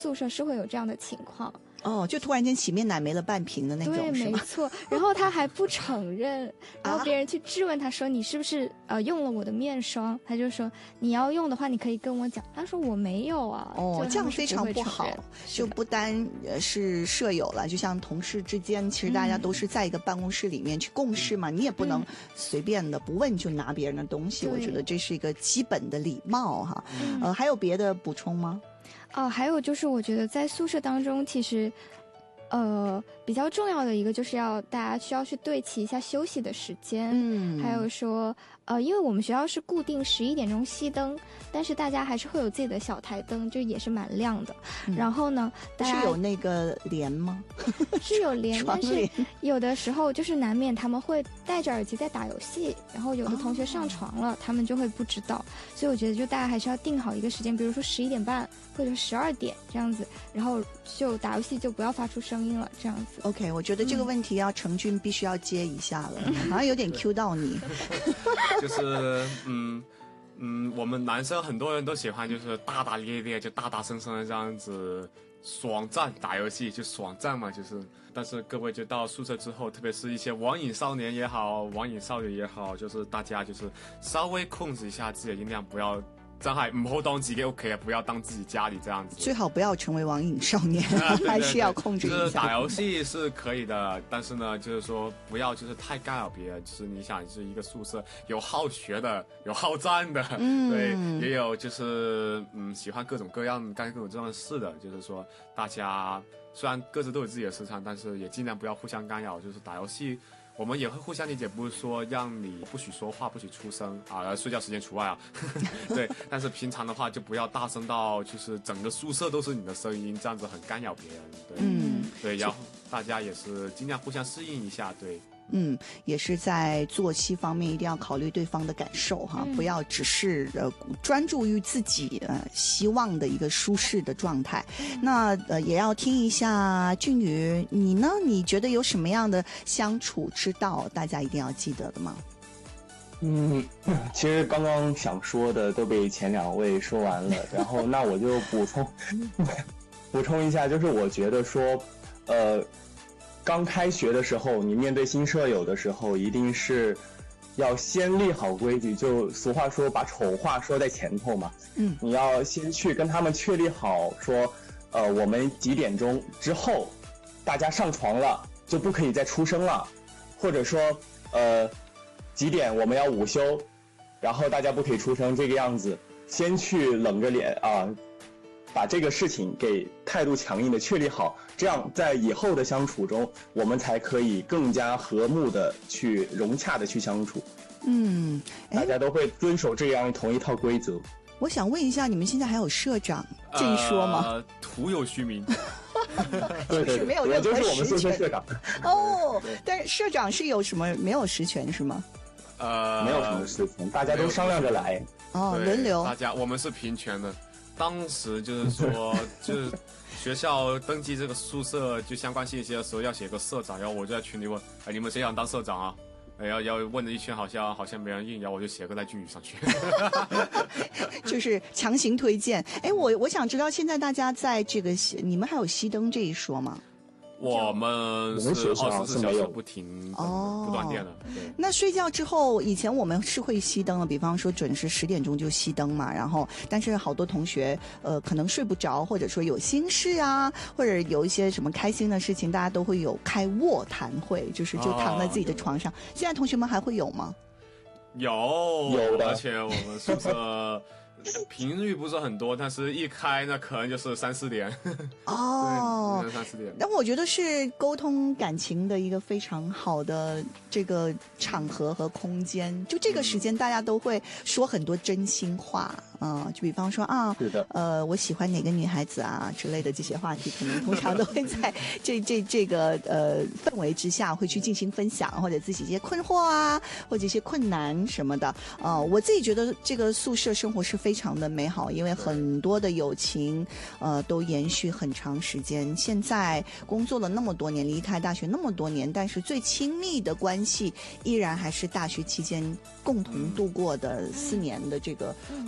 宿舍是会有这样的情况。 哦，就突然间洗面奶没了半瓶的那种， 对， 是吗？ 没错。然后他还不承认，然后别人去质问他说：“你是不是用了我的面霜？”他就说：“你要用的话，你可以跟我讲。”他说：“我没有啊。” 哦，这样非常不好。就不单是舍友了，就像同事之间，其实大家都是在一个办公室里面去共事嘛，你也不能随便的不问就拿别人的东西。我觉得这是一个基本的礼貌哈。还有别的补充吗？ 还有就是我觉得在宿舍当中其实比较重要的一个就是大家需要去对齐一下休息的时间。还有说因为我们学校是固定11点钟熄灯，但是大家还是会有自己的小台灯，就也是蛮亮的。然后呢，大家是有那个帘吗？ 是有帘，但是有的时候就是难免他们会戴着耳机在打游戏，然后有的同学上床了，他们就会不知道。所以我觉得就大家还是要定好一个时间，比如说11点半或者12点这样子，然后就打游戏就不要发出声音了，这样子。 OK， 我觉得这个问题程俊必须要接一下了，好像有点 Q 到你。 就是我们男生很多人都喜欢就是大大咧咧，就大大声声的这样子爽战打游戏，就爽战嘛，就是。但是各位就到宿舍之后，特别是一些网瘾少年也好，网瘾少女也好，就是大家就是稍微控制一下自己的音量，不要真係唔好當自己屋企，不要當自己家裡這樣子。 最好不要成為網癮少年，還是要控制一下。 就是打遊戲是可以的，但是呢，就是說不要就是太干擾別人。就是你想，是一個宿舍，有好學的，有好戰的，對，也有就是喜歡各種各樣幹各種各樣的事的。就是說，大家雖然各自都有自己的市場，但是也盡量不要互相干擾。就是打遊戲。我們也會互相理解，不是說讓你不許說話、不許出聲啊，睡覺時間除外啊。對，但是平常的話就不要大聲到，就是整個宿舍都是你的聲音，這樣子很干擾別人。對，對，然後大家也是盡量互相適應一下，對。 也是在作息方面一定要考慮對方的感受哈，不要只是專注於自己希望的一個舒適的狀態。那也要聽一下俊宇，你呢？你覺得有什麼樣的相處之道，大家一定要記得的嗎？ 其實剛剛想說的都被前兩位說完了，然後那我就補充一下，就是我覺得說剛開學的時候，你面對新舍友的時候，一定是要先立好規矩。就俗話說，把醜話說在前頭嘛。你要先去跟他們確立好，說，我們幾點鐘之後，大家上床了就不可以再出聲了，或者說，幾點我們要午休，然後大家不可以出聲，這個樣子，先去冷着臉啊。把這個事情給態度強硬的確立好，這樣在以後的相處中，我們才可以更加和睦的去融洽的去相處。大家都會遵守這樣同一套規則。 我想問一下，你們現在還有社長這一說嗎？ 徒有虛名。 對對，沒有任何實權。我就是我們宿舍社長。 哦，但是社長是有什麼沒有實權是嗎？ 沒有什麼實權，大家都商量着來。 輪流。 大家，我們是平權的。當時就是說，就是學校登記這個宿舍就相關信息的時候要寫個社長，然後我就在群裡問，你們誰想當社長啊？要問了一圈，好像沒人應，然後我就寫個在俊宇上去， 就是強行推薦。我想知道現在大家在這個你們還有熄燈這一說嗎？ 我們是24小時不停不斷電的。 那睡覺之後，以前我們是會熄燈的，比方說準時10點鐘就熄燈嘛。然後，但是好多同學可能睡不着，或者說有心事啊，或者有一些什麼開心的事情，大家都會有開臥談會，就躺在自己的床上。現在同學們還會有嗎？ 有的，而且我們宿舍頻率不是很多，但是一開那可能就是3、4點。對，3、4點。 但我覺得是溝通感情的一個非常好的這個場合和空間。就這個時間，大家都會說很多真心話就比方說我喜歡哪個女孩子啊之類的這些話題，可能通常都會在這個氛圍之下會去進行分享，或者自己一些困惑啊，或者一些困難什麼的。我自己覺得這個宿舍生活是非常的美好，因為很多的友情都延續很長時間。現在工作了那麼多年，離開大學那麼多年，但是最親密的關係依然還是大學期間共同度過的4年的這個宿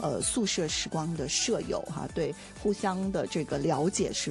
宿舍时光的舍友哈，对互相的这个了解是